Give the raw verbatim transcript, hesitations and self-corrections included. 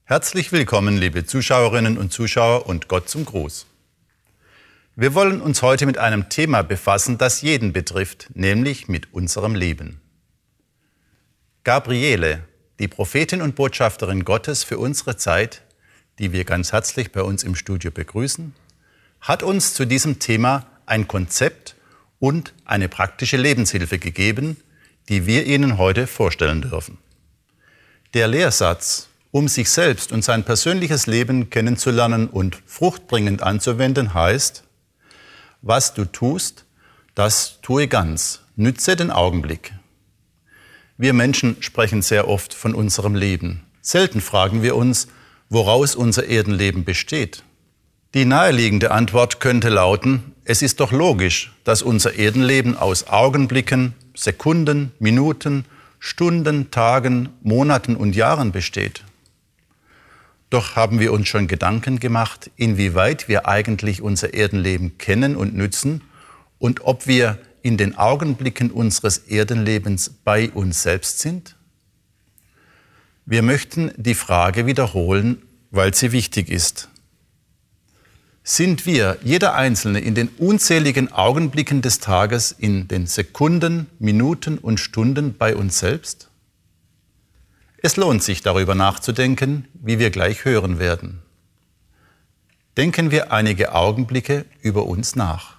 Herzlich willkommen, liebe Zuschauerinnen und Zuschauer, und Gott zum Gruß. Wir wollen uns heute mit einem Thema befassen, das jeden betrifft, nämlich mit unserem Leben. Gabriele, die Prophetin und Botschafterin Gottes für unsere Zeit, die wir ganz herzlich bei uns im Studio begrüßen, hat uns zu diesem Thema ein Konzept und eine praktische Lebenshilfe gegeben, die wir Ihnen heute vorstellen dürfen. Der Lehrsatz, um sich selbst und sein persönliches Leben kennenzulernen und fruchtbringend anzuwenden, heißt: Was du tust, das tue ganz, nütze den Augenblick. Wir Menschen sprechen sehr oft von unserem Leben. Selten fragen wir uns, woraus unser Erdenleben besteht. Die naheliegende Antwort könnte lauten: Es ist doch logisch, dass unser Erdenleben aus Augenblicken, Sekunden, Minuten, Stunden, Tagen, Monaten und Jahren besteht. Doch haben wir uns schon Gedanken gemacht, inwieweit wir eigentlich unser Erdenleben kennen und nützen und ob wir in den Augenblicken unseres Erdenlebens bei uns selbst sind? Wir möchten die Frage wiederholen, weil sie wichtig ist. Sind wir, jeder Einzelne, in den unzähligen Augenblicken des Tages, in den Sekunden, Minuten und Stunden bei uns selbst? Es lohnt sich, darüber nachzudenken, wie wir gleich hören werden. Denken wir einige Augenblicke über uns nach.